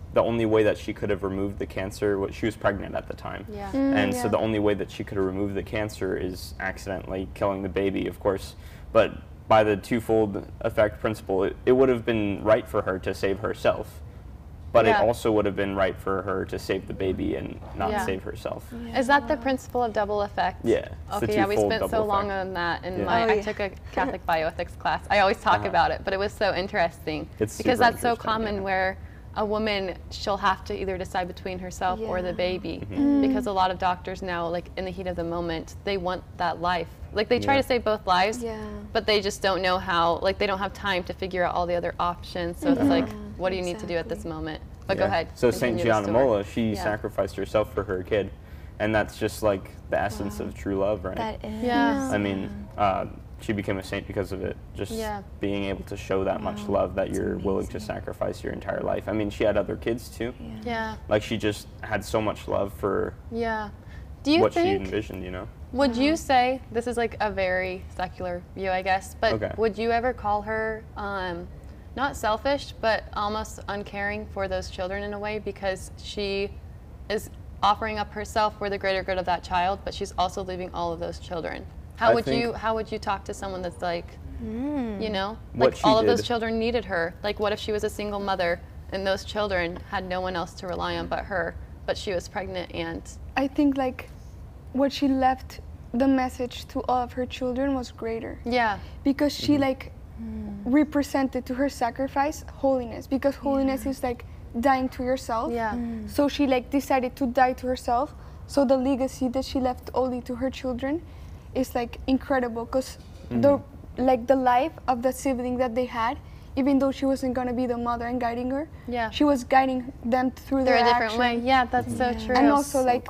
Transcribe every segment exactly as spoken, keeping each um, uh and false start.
the only way that she could have removed the cancer was she was pregnant at the time. Yeah. Mm, And yeah. so the only way that she could have removed the cancer is accidentally killing the baby, of course. But by the twofold effect principle, it, it would have been right for her to save herself. But Yeah. it also would have been right for her to save the baby and not Yeah. save herself. Is that the principle of double effect? Yeah. it's the Okay, yeah, we twofold spent so double long effect. on that, and Yeah. my, Oh, I yeah. took a Catholic bioethics class. I always talk Uh-huh. about it, but it was so interesting It's because super that's so interesting, common yeah. where a woman, she'll have to either decide between herself or the Yeah. baby, Mm-hmm. because a lot of doctors now, like in the heat of the moment, they want that life. Like they try Yeah. to save both lives, Yeah. but they just don't know how. Like they don't have time to figure out all the other options. So it's like, what do you need to do at this Exactly. moment? But Yeah. go ahead. So Saint continue the Gianna story. Molla, she Yeah. sacrificed herself for her kid. And that's just like the essence of true love, right? That is. Yeah. I mean, uh, she became a saint because of it. Just Yeah. being able to show that much Wow, love that that's you're willing to amazing. sacrifice your entire life. I mean, she had other kids too. Yeah. Like she just had so much love for Yeah. Do you what she think? envisioned, you know? Would you say, this is like a very secular view, I guess, but Okay. would you ever call her um, not selfish, but almost uncaring for those children in a way, because she is offering up herself for the greater good of that child, but she's also leaving all of those children? How I would think- you How would you talk to someone that's like, you know, What like she all of those did- children needed her? Like, what if she was a single mother and those children had no one else to rely on but her, but she was pregnant and I think like what she left the message to all of her children was greater, yeah, because she Mm-hmm. like represented to her sacrifice holiness, because holiness is like dying to yourself. yeah, So she like decided to die to herself. So the legacy that she left only to her children is like incredible, because the like the life of the sibling that they had, even though she wasn't gonna be the mother and guiding her, yeah. she was guiding them through They're their a different action. way. Yeah, that's so true. And also like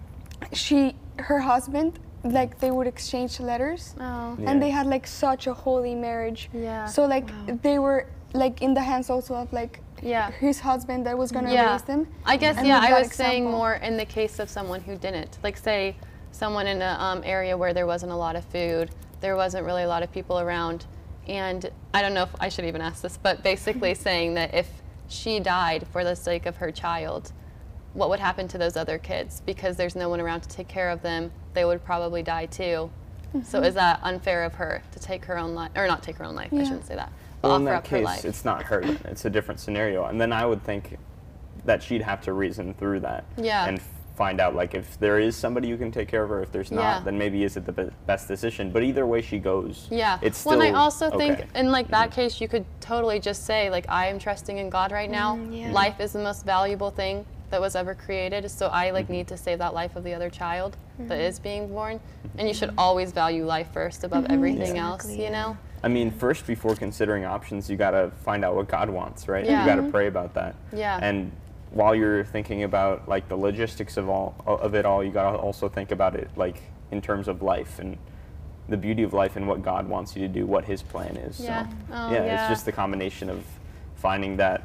she, her husband, like they would exchange letters, oh, Yeah. and they had like such a holy marriage. yeah. So like they were like in the hands also of like Yeah. his husband that was gonna Yeah. raise them. I guess, and yeah, with I that was saying example. more in the case of someone who didn't. Like, say, someone in an um, area where there wasn't a lot of food, there wasn't really a lot of people around, and I don't know if I should even ask this, but basically saying that if she died for the sake of her child, what would happen to those other kids? Because there's no one around to take care of them, they would probably die too. So is that unfair of her to take her own life, or not take her own life, I Yeah. shouldn't say that, but Well, in offer that up her case, life? it's not her then. It's a different scenario. And then I would think that she'd have to reason through that. Yeah. And find out, like, if there is somebody who can take care of her, if there's not, Yeah. then maybe is it the be- best decision. But either way she goes, Yeah. it's still well, and I also think okay. in like that case, you could totally just say like, I am trusting in God right now. Mm, yeah. Life is the most valuable thing that was ever created. So I like Mm-hmm. need to save that life of the other child that is being born. And you should always value life first above everything else. Exactly, You yeah. know? I mean, first, before considering options, you gotta find out what God wants, right? Yeah. You gotta pray about that. Yeah. And while you're thinking about like the logistics of all of it all, you gotta also think about it like in terms of life and the beauty of life and what God wants you to do, what His plan is. Yeah. So, Oh, yeah, yeah. it's just the combination of finding that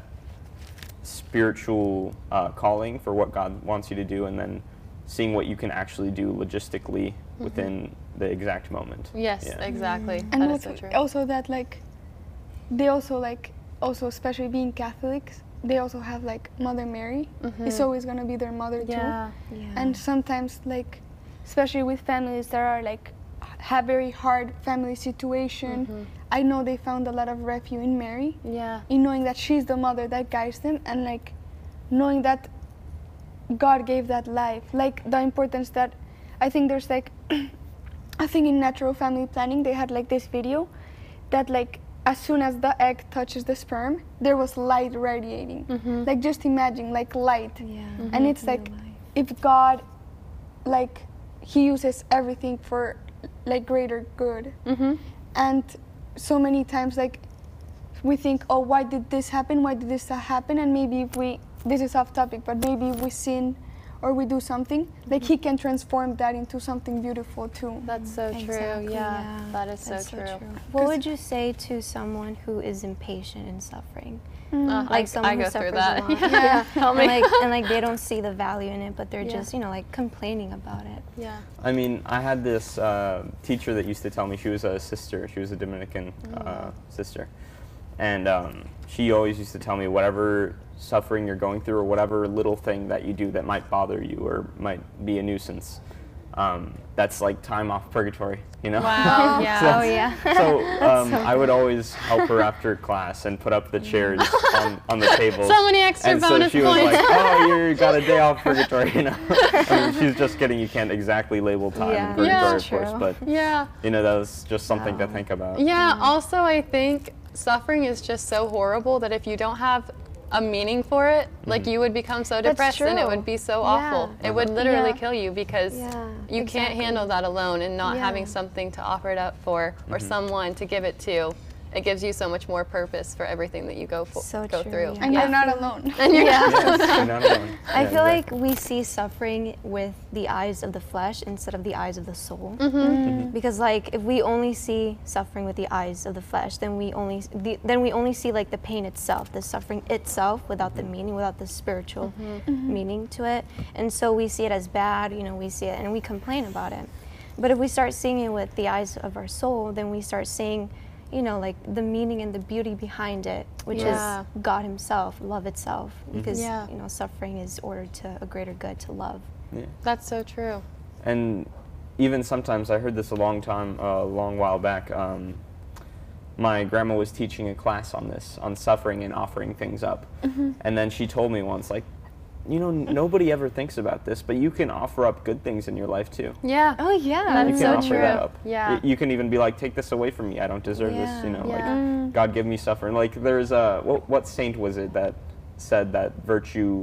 spiritual uh, calling for what God wants you to do, and then seeing what you can actually do logistically within the exact moment. Mm-hmm. Yes, Yeah. exactly. And That is what's so true. also that like they also like also especially being Catholics, they also have like Mother Mary. It's always gonna be their mother Mm-hmm. Yeah. too. And sometimes like especially with families that are like have very hard family situation, Mm-hmm. I know they found a lot of refuge in Mary, Yeah. in knowing that she's the mother that guides them, and like knowing that God gave that life, like the importance that I think there's like I think in natural family planning they had like this video that like as soon as the egg touches the sperm there was light radiating. Mm-hmm. Like just imagine like light. Yeah. And it's like if God like he uses everything for like greater good. Mm-hmm. And so many times like we think, oh, why did this happen, why did this happen, and maybe if we, this is off topic, but maybe if we sin or we do something, like he can transform that into something beautiful too. That's so true. Exactly, Yeah. yeah. That is That's so true. What would you say to someone who is impatient and suffering? Uh, Like I, someone I who go through suffers that. a lot. Yeah. Help And me. like, and like they don't see the value in it, but they're Yeah. just, you know, like complaining about it. Yeah. I mean, I had this uh, teacher that used to tell me, she was a sister, she was a Dominican uh, sister, and um, she always used to tell me whatever suffering you're going through or whatever little thing that you do that might bother you or might be a nuisance, um, that's like time off purgatory, you know? Wow. Yeah. So- Oh yeah. So, um, so I would always help her after class and put up the chairs on, on the tables. So many extra and so bonus she was points. like, "Oh, you got a day off purgatory," you know. I mean, she's just kidding. You can't exactly label time Yeah. in purgatory, Yeah, of course, true. but Yeah. you know, that was just something to Wow. think about. Yeah, also I think suffering is just so horrible that if you don't have a meaning for it, like you would become so That's depressed and it true. would be so Yeah. awful. It would literally Yeah. kill you because Yeah, you can't exactly. handle that alone, and not Yeah. having something to offer it up for or someone to give it to. It gives you so much more purpose for everything that you go for, So go true, through. yeah. And Yeah. you're not alone. And you're Yeah. not Yes, you're not alone. I Yeah, feel like exactly. we see suffering with the eyes of the flesh instead of the eyes of the soul. Mm-hmm. Because like if we only see suffering with the eyes of the flesh, then we only the, then we only see like the pain itself, the suffering itself, without the meaning, without the spiritual meaning to it. And so we see it as bad. You know, we see it and we complain about it. But if we start seeing it with the eyes of our soul, then we start seeing, you know, like the meaning and the beauty behind it, which Yeah. is God Himself, love itself. Because Yeah. you know, suffering is ordered to a greater good, to love. Yeah. That's so true. And even sometimes, I heard this a long time, a long while back. Um, my grandma was teaching a class on this, on suffering and offering things up. And then she told me once, like, you know, nobody ever thinks about this, but you can offer up good things in your life too. Yeah. Oh yeah, That's You can so offer true. that up. Yeah. Y- You can even be like, take this away from me. I don't deserve this. You Yeah. know, Yeah. like God give me suffering. Like there's a what, what saint was it that said that virtue,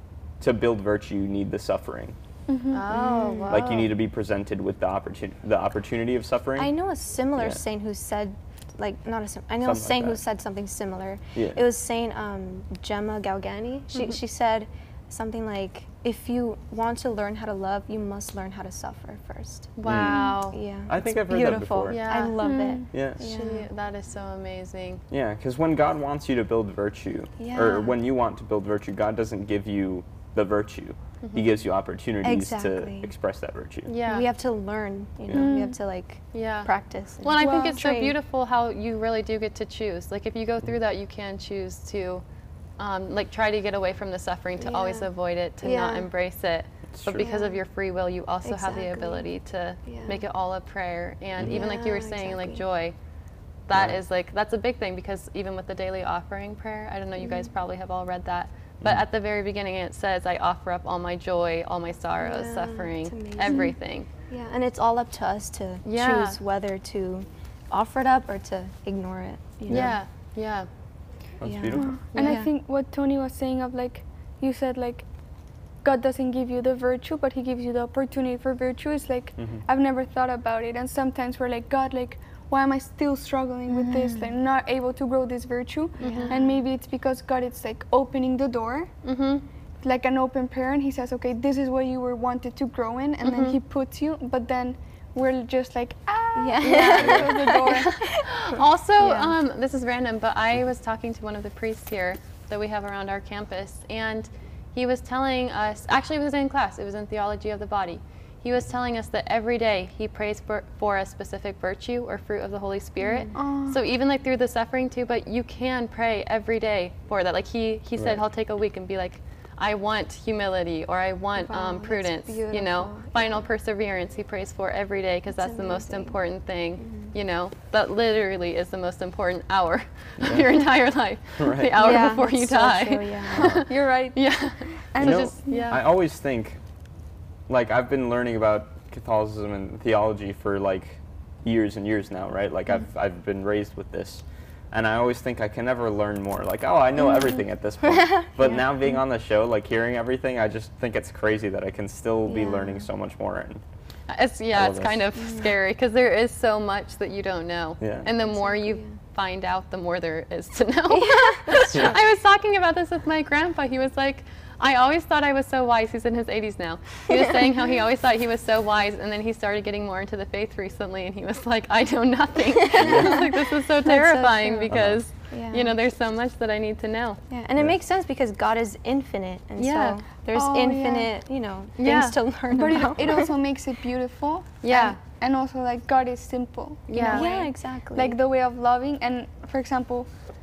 to build virtue, you need the suffering. Oh, wow. Like you need to be presented with the opportunity, the opportunity of suffering. I know a similar Yeah. saint who said, like not a sim- I know a Something like saint who that. said something similar. Yeah. It was Saint um, Gemma Galgani. She she said something like, if you want to learn how to love, you must learn how to suffer first. Wow. Yeah. I it's think I've heard that beautiful. before. Yeah. I love it. Yeah. Yeah. She, that is so amazing. Yeah, because when God wants you to build virtue, Yeah. or when you want to build virtue, God doesn't give you the virtue. He gives you opportunities Exactly. to express that virtue. Yeah. We have to learn. You know, we have to like yeah. practice. and Well, and I think Wow. it's so train. beautiful how you really do get to choose. Like if you go through that, you can choose to, um, like try to get away from the suffering, to always Yeah. avoid it, to not Yeah. embrace it. It's But true. because of your free will, you also have the Exactly. ability to Yeah. make it all a prayer. And even like you were Yeah, saying, like exactly. joy, that Yeah. is like that's a big thing, because even with the daily offering prayer, I don't know, you guys Mm-hmm. probably have all read that. But at the very beginning, it says, "I offer up all my joy, all my sorrows, Yeah, suffering, it's amazing. everything." Yeah, and it's all up to us to Yeah. choose whether to offer it up or to ignore it. You know? Yeah, yeah, That's Yeah. beautiful. And I Yeah. think what Tony was saying of like, you said like, God doesn't give you the virtue, but He gives you the opportunity for virtue. Is like, Mhm. I've never thought about it, and sometimes we're like, God, like, why am I still struggling with this? Like, not able to grow this virtue, and maybe it's because God is like opening the door, mm-hmm. like an open prayer, and He says, okay, this is what you were wanted to grow in, and then He puts you, but then we're just like, ah, Yeah. close the door. Also, Yeah. um, this is random, but I was talking to one of the priests here that we have around our campus, and he was telling us, actually it was in class, it was in Theology of the Body. He was telling us that every day he prays for, for a specific virtue or fruit of the Holy Spirit. Oh. So even like through the suffering too, but you can pray every day for that. Like he, he said Right. he'll take a week and be like, I want humility, or I want Wow, um, that's prudence, you know, beautiful. final perseverance he prays for every day, because that's, That's the most amazing. important thing, you know, that literally is the most important hour of your entire life, Right. the hour Yeah, before you that's so die. true, yeah. You're right. Yeah. And You So know, just, yeah. I always think, like, I've been learning about Catholicism and theology for like years and years now, right? Like, I've I've been raised with this, and I always think I can never learn more. Like, oh, I know everything at this point. But Yeah. now being on the show, like hearing everything, I just think it's crazy that I can still be Yeah. learning so much more. And It's yeah, all it's of kind us. of scary, because there is so much that you don't know, Yeah. and the more you Exactly, find out, the more there is to know. Yeah. I was talking about this with my grandpa. He was like, I always thought I was so wise. He's in his eighties now. He was saying how he always thought he was so wise, and then he started getting more into the faith recently, and he was like, I know nothing. I was like, this is so terrifying, true. because Yeah. you know, there's so much that I need to know. Yeah, and it Yeah. makes sense because God is infinite, and Yeah. so there's Oh, yeah. infinite, you know, things Yeah. to learn But about. it, it also makes it beautiful. Yeah. And, and also, like, God is simple. in a Yeah. way. yeah, exactly. Like the way of loving. And for example,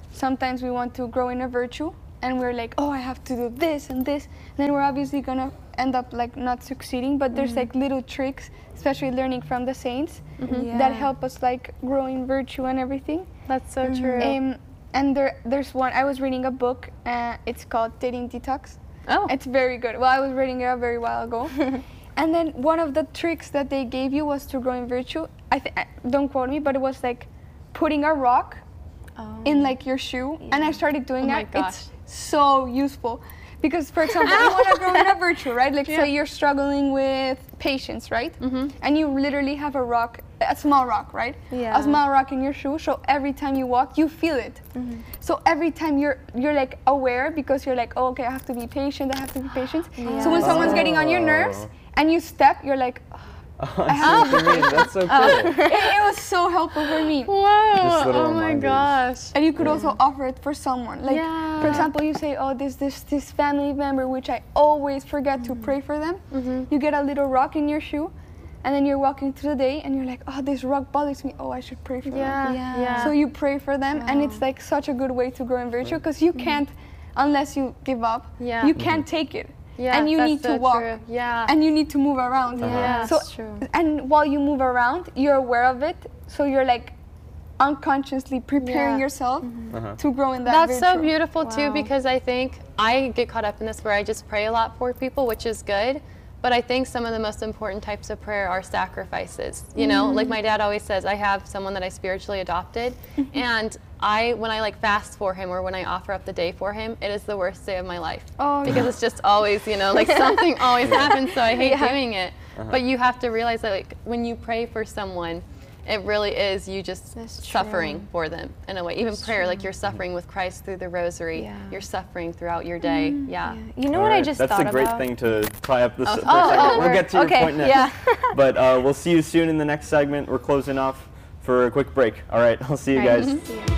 sometimes we want to grow in a virtue, and we're like, oh, I have to do this and this. And then we're obviously gonna end up like not succeeding. But there's like little tricks, especially learning from the saints, Yeah. that help us like grow in virtue and everything. That's so true. Um, and there, there's one. I was reading a book. Uh, it's called Dating Detox. Oh. It's very good. Well, I was reading it a very while ago. And then one of the tricks that they gave you was to grow in virtue. I th- don't quote me, but it was like putting a rock Oh. in like your shoe. And I started doing Oh my that. gosh. It's so useful. Because, for example, you want to grow in a virtue, right? Like, say you're struggling with patience, right? Mm-hmm. And you literally have a rock, a small rock, right? Yeah. A small rock in your shoe. So every time you walk, you feel it. Mm-hmm. So every time you're you're like aware, because you're like, oh, okay, I have to be patient. I have to be patient. So when someone's getting on your nerves and you step, you're like, oh. Oh, I see what you mean. That's so cool. it, it was so helpful for me. Whoa! little Oh my reminders. gosh. And you could also offer it for someone. Like, Yeah. for example, you say, oh, this this this family member, which I always forget to pray for them. You get a little rock in your shoe, and then you're walking through the day, and you're like, oh, this rock bothers me. Oh, I should pray for Yeah. them. Yeah. Yeah. So you pray for them, and it's like such a good way to grow in virtue, because you can't, unless you give up, Yeah. you can't take it. Yeah, and you that's need to so walk. true. Yeah. And you need to move around. Yeah, So, that's true. and while you move around, you're aware of it. So you're like unconsciously preparing Yeah. yourself Uh-huh. to grow in that That's so virtue. beautiful too, Wow. because I think I get caught up in this where I just pray a lot for people, which is good. But I think some of the most important types of prayer are sacrifices. You know, like my dad always says, I have someone that I spiritually adopted, and I, when I like fast for him or when I offer up the day for him, it is the worst day of my life. Oh, because it's just always, you know, like something always happens, so I hate Yeah. doing it. But you have to realize that like when you pray for someone, it really is you just That's suffering true. for them in a way. Even prayer, like you're suffering with Christ through the rosary. Yeah. You're suffering throughout your day. Yeah. You know All what I right, just That's thought a great about? thing to tie up this. Oh, for a oh, second. oh, we'll get to okay, your point next. yeah. But uh, we'll see you soon in the next segment. We're closing off for a quick break. All right, I'll see you All right. guys. See ya.